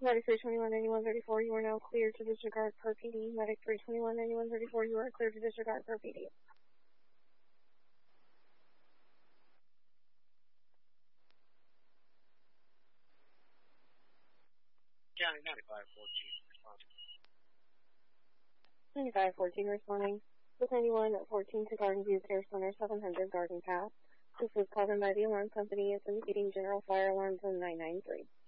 Medic 321-9134, you are now cleared to disregard per PD. Medic 321-9134, you are cleared to disregard per PD. County 9514 responding. 9514 responding. With 9114 to Garden View Care Center, 700 Garden Path. This was called in by the alarm company. It's indicating general fire alarm zone 993.